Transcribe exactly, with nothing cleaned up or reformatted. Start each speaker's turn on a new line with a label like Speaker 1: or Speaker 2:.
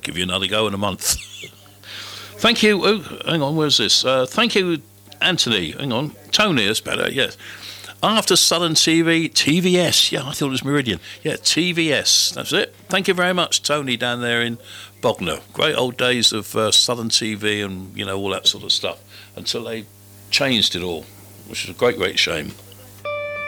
Speaker 1: give you another go in a month. Thank you. Oh, hang on, where's this? Uh, thank you, Anthony. Hang on. Tony, that's better, yes. After Southern T V, T V S. Yeah, I thought it was Meridian. Yeah, T V S. That's it. Thank you very much, Tony, down there in Bognor. Great old days of uh, Southern T V and, you know, all that sort of stuff until they changed it all, which is a great, great shame.